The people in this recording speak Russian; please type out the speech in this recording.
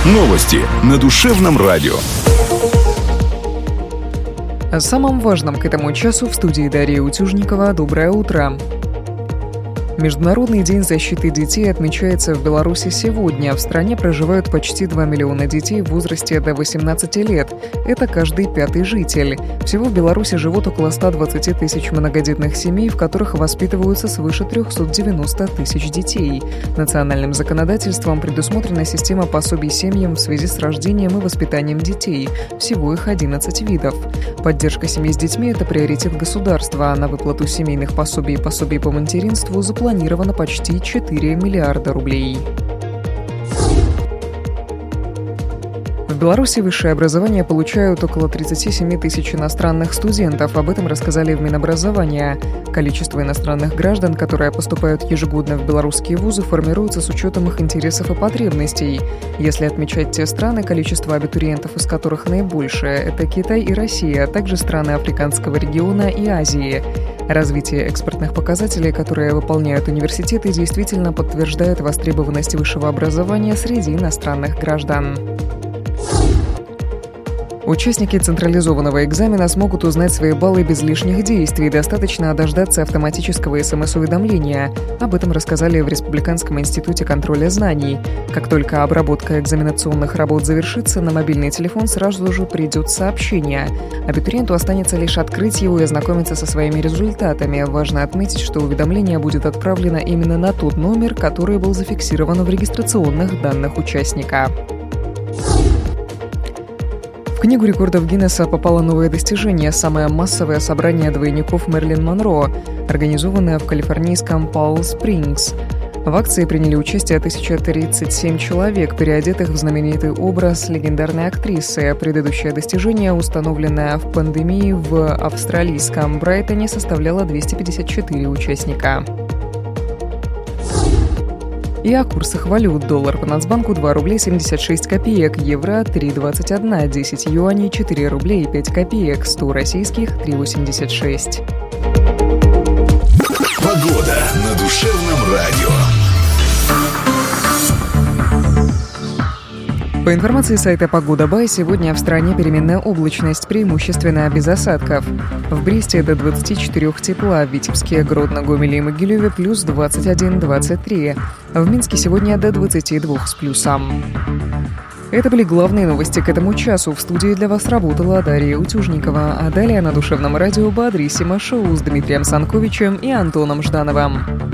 Новости на Душевном радио. О самом важном к этому часу в студии Дарья Утюжникова. Доброе утро. Международный день защиты детей отмечается в Беларуси сегодня. В стране проживают почти 2 миллиона детей в возрасте до 18 лет. Это каждый пятый житель. Всего в Беларуси живут около 120 тысяч многодетных семей, в которых воспитываются свыше 390 тысяч детей. Национальным законодательством предусмотрена система пособий семьям в связи с рождением и воспитанием детей. Всего их 11 видов. Поддержка семей с детьми – это приоритет государства. На выплату семейных пособий и пособий по материнству запланировано почти 4 миллиарда рублей. В Беларуси высшее образование получают около 37 тысяч иностранных студентов. Об этом рассказали в Минобразования. Количество иностранных граждан, которые поступают ежегодно в белорусские вузы, формируется с учетом их интересов и потребностей. Если отмечать те страны, количество абитуриентов из которых наибольшее – это Китай и Россия, а также страны Африканского региона и Азии. Развитие экспортных показателей, которые выполняют университеты, действительно подтверждает востребованность высшего образования среди иностранных граждан. Участники централизованного экзамена смогут узнать свои баллы без лишних действий. Достаточно дождаться автоматического СМС-уведомления. Об этом рассказали в Республиканском институте контроля знаний. Как только обработка экзаменационных работ завершится, на мобильный телефон сразу же придет сообщение. Абитуриенту останется лишь открыть его и ознакомиться со своими результатами. Важно отметить, что уведомление будет отправлено именно на тот номер, который был зафиксирован в регистрационных данных участника. В Книгу рекордов Гиннесса попало новое достижение – самое массовое собрание двойников Мэрилин Монро, организованное в калифорнийском Палм-Спрингс. В акции приняли участие 1037 человек, переодетых в знаменитый образ легендарной актрисы. Предыдущее достижение, установленное в пандемии в австралийском Брайтоне, составляло 254 участника. И о курсах валют. Доллар по Нацбанку 2 рубля 76 копеек, евро 3,21, 10 юаней 4 рубля и 5 копеек, 100 российских 3,86. Погода на Душевном радио. По информации сайта «Погода.бай», сегодня в стране переменная облачность, преимущественно без осадков. В Бресте до 24 тепла, в Витебске, Гродно, Гомеле и Могилеве плюс 21-23. В Минске сегодня до 22 с плюсом. Это были главные новости к этому часу. В студии для вас работала Дарья Утюжникова. А далее на Душевном радио «Бодрисимо» шоу с Дмитрием Санковичем и Антоном Ждановым.